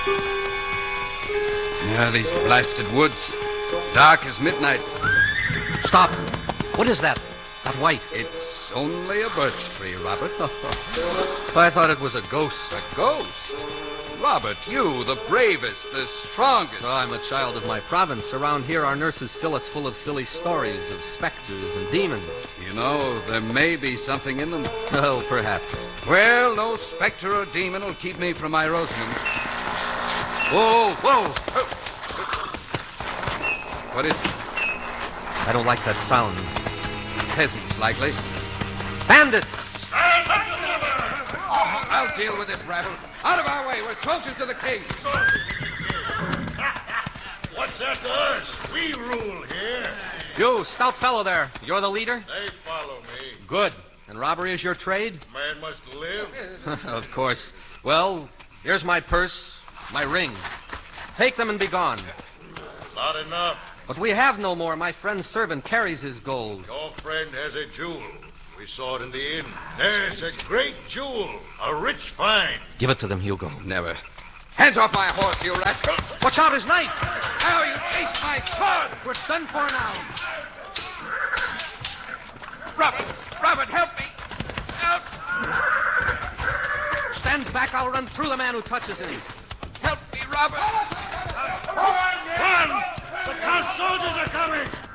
Yeah, these blasted woods. Dark as midnight. Stop. What is that? That white? It's only a birch tree, Robert. I thought it was a ghost. A ghost? Robert, you, the bravest, the strongest. Oh, I'm a child of my province. Around here, our nurses fill us full of silly stories of specters and demons. You know, there may be something in them. Oh, perhaps. Well, no specter or demon will keep me from my Rosamond. Whoa, whoa! What is it? I don't like that sound. Peasants, likely. Bandits! I'll deal with this rabble. Out of our way. We're soldiers of the king. What's that to us? We rule here. You, stout fellow there. You're the leader? They follow me. Good. And robbery is your trade? Man must live. Of course. Well, here's my purse, my ring. Take them and be gone. Not enough. But we have no more. My friend's servant carries his gold. Your friend has a jewel. We saw it in the inn. There's a great jewel. A rich find. Give it to them, Hugo. Never. Hands off my horse, you rascal. Watch out, his knife! Now you taste my sword. We're done for now. Robert, help me. Help. Stand back. I'll run through the man who touches him. Help me, Robert. Run! The Count's soldiers are coming.